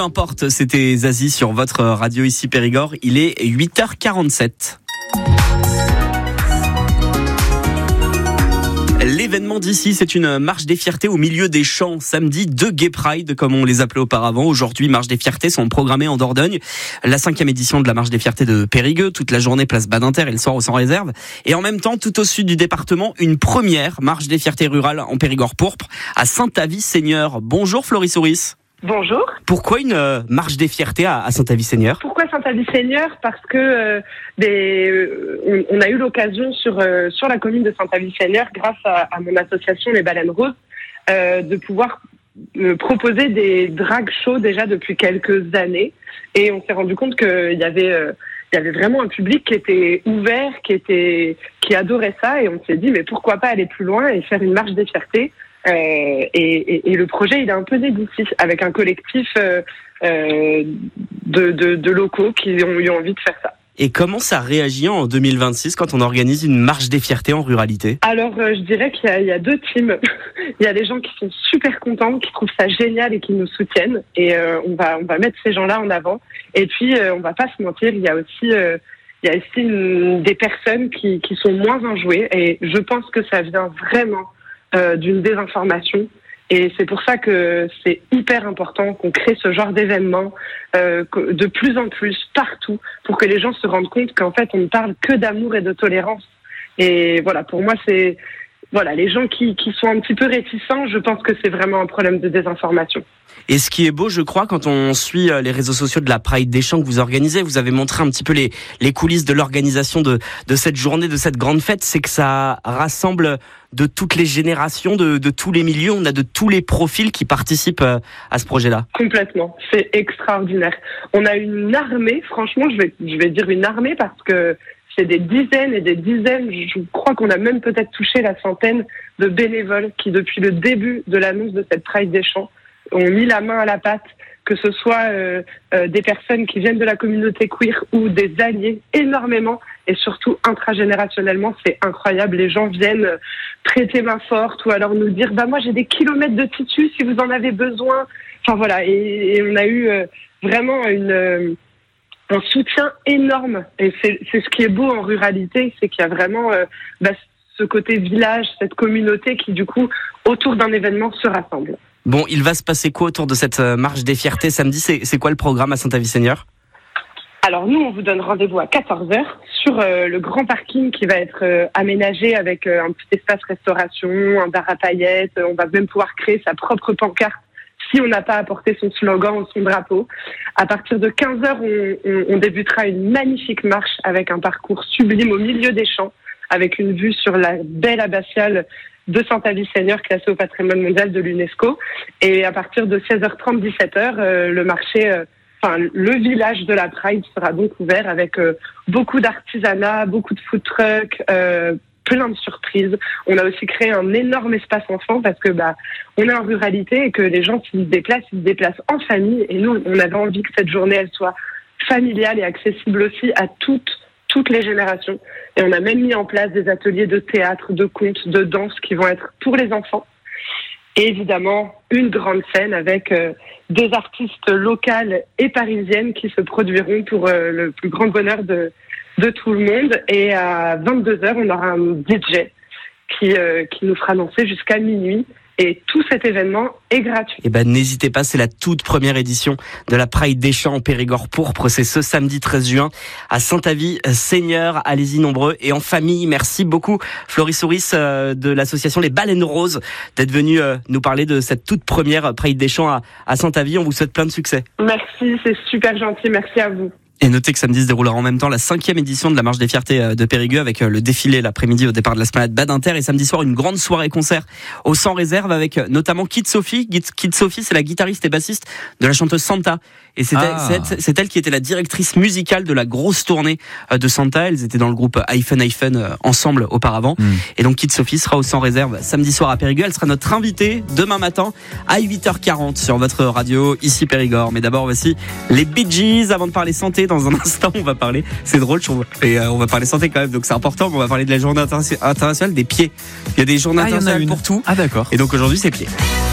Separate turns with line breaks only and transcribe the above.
importe, c'était Zazie sur votre radio ici Périgord. Il est 8h47. L'événement d'ici, c'est une marche des fiertés au milieu des champs. Samedi, 2 Gay Pride, comme on les appelait auparavant. Aujourd'hui, marche des fiertés sont programmées en Dordogne. La 5e édition de la marche des fiertés de Périgueux, toute la journée place Badinter et le soir au Sans Réserve. Et en même temps, tout au sud du département, une première marche des fiertés rurales en Périgord pourpre à Saint-Avit-Seigneur. Bonjour Florie Souris.
Bonjour.
Pourquoi une marche des fiertés à Saint-Avit-Seigneur ?
Pourquoi Saint-Avit-Seigneur ? Parce que on a eu l'occasion sur la commune de Saint-Avit-Seigneur, grâce à mon association Les Baleines Roses, de pouvoir proposer des drag shows déjà depuis quelques années. Et on s'est rendu compte qu'il y avait vraiment un public qui était ouvert, qui adorait ça. Et on s'est dit, mais pourquoi pas aller plus loin et faire une marche des fiertés ? Et le projet, il est un peu né d'ici, avec un collectif de locaux qui ont eu envie de faire ça.
Et comment ça réagit en 2026 quand on organise une marche des fiertés en ruralité ?
Alors, je dirais qu'il y a deux teams. Il y a des gens qui sont super contents, qui trouvent ça génial et qui nous soutiennent. Et on va mettre ces gens-là en avant. Et puis, on va pas se mentir, il y a aussi des personnes qui sont moins enjouées. Et je pense que ça vient vraiment d'une désinformation. Et c'est pour ça que c'est hyper important qu'on crée ce genre d'événements de plus en plus partout pour que les gens se rendent compte qu'en fait on ne parle que d'amour et de tolérance. Et voilà, pour moi c'est les gens qui sont un petit peu réticents, je pense que c'est vraiment un problème de désinformation.
Et ce qui est beau, je crois, quand on suit les réseaux sociaux de la Pride des Champs que vous organisez, vous avez montré un petit peu les coulisses de l'organisation de cette journée, de cette grande fête, c'est que ça rassemble de toutes les générations, de tous les milieux, on a de tous les profils qui participent à ce projet-là.
Complètement, c'est extraordinaire. On a une armée, franchement, je vais dire une armée parce que c'est des dizaines et des dizaines, je crois qu'on a même peut-être touché la centaine de bénévoles qui, depuis le début de l'annonce de cette Pride des Champs, ont mis la main à la pâte, que ce soit des personnes qui viennent de la communauté queer ou des alliés, énormément, et surtout intragénérationnellement, c'est incroyable. Les gens viennent prêter main forte ou alors nous dire « moi j'ai des kilomètres de tissu si vous en avez besoin ». Enfin voilà, et on a eu vraiment un soutien énorme. Et c'est ce qui est beau en ruralité, c'est qu'il y a vraiment ce côté village, cette communauté qui du coup, autour d'un événement, se rassemble.
Bon, il va se passer quoi autour de cette marche des fiertés samedi ? C'est quoi le programme à Saint-Avit-Seigneur ?
Alors nous, on vous donne rendez-vous à 14h sur le grand parking qui va être aménagé avec un petit espace restauration, un bar à paillettes. On va même pouvoir créer sa propre pancarte si on n'a pas apporté son slogan ou son drapeau. À partir de 15h, on débutera une magnifique marche avec un parcours sublime au milieu des champs, avec une vue sur la belle abbatiale de Saint-Avit-Seigneur, classé au patrimoine mondial de l'UNESCO. Et à partir de 16h30, 17h, le village de la Pride sera donc ouvert avec beaucoup d'artisanat, beaucoup de food trucks, plein de surprises. On a aussi créé un énorme espace enfant parce que on est en ruralité et que les gens s'ils se déplacent en famille. Et nous, on avait envie que cette journée elle soit familiale et accessible aussi à toutes les générations. Et on a même mis en place des ateliers de théâtre, de contes, de danse qui vont être pour les enfants. Et évidemment, une grande scène avec des artistes locales et parisiennes qui se produiront pour le plus grand bonheur de tout le monde. Et à 22h, on aura un DJ qui nous fera danser jusqu'à minuit. Et tout cet événement est gratuit.
Et n'hésitez pas, c'est la toute première édition de la Pride des Champs en Périgord pourpre. C'est ce samedi 13 juin à Saint-Avit-Seigneur. Allez-y nombreux et en famille. Merci beaucoup Florie Souris de l'association Les Baleines Roses d'être venue nous parler de cette toute première Pride des Champs à Saint-Avit. On vous souhaite plein de succès.
Merci, c'est super gentil. Merci à vous.
Et notez que samedi se déroulera en même temps la 5e édition de la marche des fiertés de Périgueux avec le défilé l'après-midi au départ de l'esplanade Badinter et samedi soir une grande soirée concert au Sans Réserve avec notamment Kid Sophie. Kid Sophie, c'est la guitariste et bassiste de la chanteuse Santa. Et c'est elle qui était la directrice musicale de la grosse tournée de Santa. Elles étaient dans le groupe Hyphen ensemble auparavant. Et donc Kid Sophie sera au Sans Réserve samedi soir à Périgueux. Elle sera notre invitée demain matin à 8h40 sur votre radio ici Périgord. Mais d'abord voici les Bee Gees avant de parler santé. Dans un instant, on va parler, c'est drôle, je trouve, et on va parler santé quand même, donc c'est important, mais on va parler de la journée internationale des pieds. Il y a des journées internationales pour tout.
Ah d'accord.
Et donc aujourd'hui, c'est pieds.